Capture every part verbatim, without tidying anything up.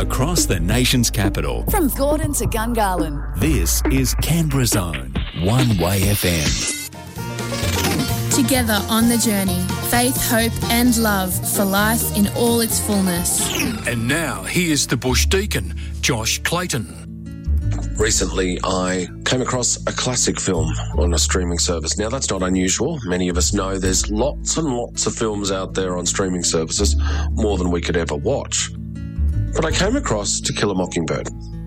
across the nation's capital. From Gordon to Gungahlin. This is Canberra's own One Way F M. Together on the journey, faith, hope and love for life in all its fullness. And now here's the Bush Deacon, Josh Clayton. Recently, I came across a classic film on a streaming service. Now, that's not unusual. Many of us know there's lots and lots of films out there on streaming services, more than we could ever watch. But I came across To Kill a Mockingbird.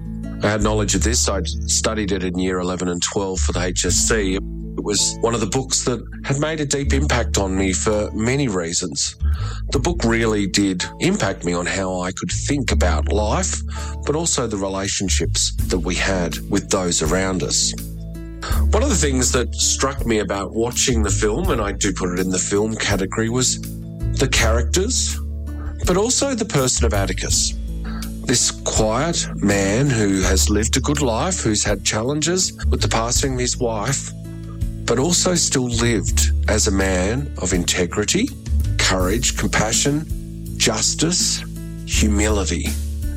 I had knowledge of this. I'd studied it in year eleven and twelve for the H S C. It was one of the books that had made a deep impact on me for many reasons. The book really did impact me on how I could think about life, but also the relationships that we had with those around us. One of the things that struck me about watching the film, and I do put it in the film category, was the characters, but also the person of Atticus. This quiet man who has lived a good life, who's had challenges with the passing of his wife, but also still lived as a man of integrity, courage, compassion, justice, humility,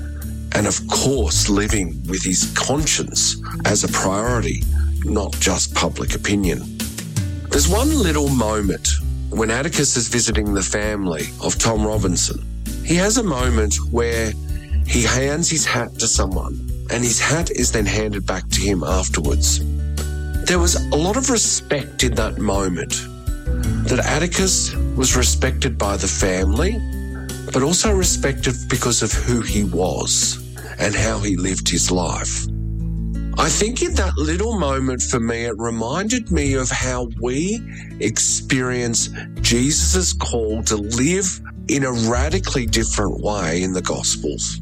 and of course living with his conscience as a priority, not just public opinion. There's one little moment when Atticus is visiting the family of Tom Robinson. He has a moment where he hands his hat to someone, and his hat is then handed back to him afterwards. There was a lot of respect in that moment, that Atticus was respected by the family, but also respected because of who he was and how he lived his life. I think in that little moment for me, it reminded me of how we experience Jesus' call to live in a radically different way in the Gospels.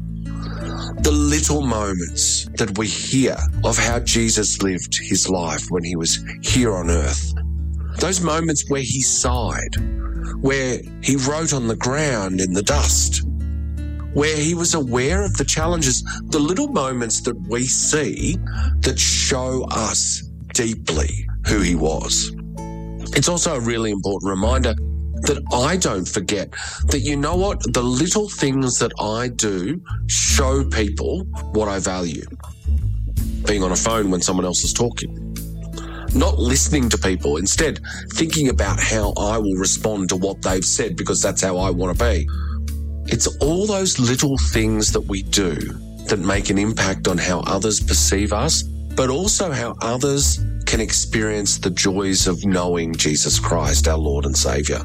The little moments that we hear of how Jesus lived his life when he was here on earth. Those moments where he sighed, where he wrote on the ground in the dust, where he was aware of the challenges, the little moments that we see that show us deeply who he was. It's also a really important reminder that I don't forget that, you know what, the little things that I do show people what I value. Being on a phone when someone else is talking. Not listening to people, instead thinking about how I will respond to what they've said because that's how I want to be. It's all those little things that we do that make an impact on how others perceive us, but also how others can experience the joys of knowing Jesus Christ, our Lord and Saviour.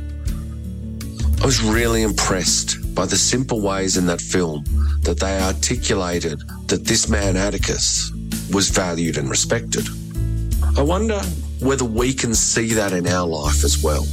I was really impressed by the simple ways in that film that they articulated that this man Atticus was valued and respected. I wonder whether we can see that in our life as well.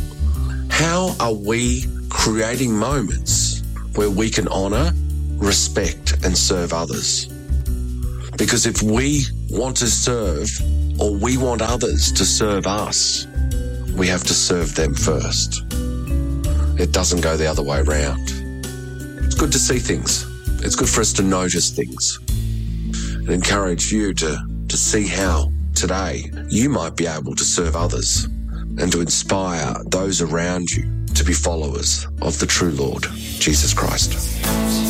How are we creating moments where we can honour, respect and serve others? Because if we want to serve, or we want others to serve us, we have to serve them first. It doesn't go the other way around. It's good to see things. It's good for us to notice things and encourage you to, to see how today you might be able to serve others and to inspire those around you to be followers of the true Lord, Jesus Christ.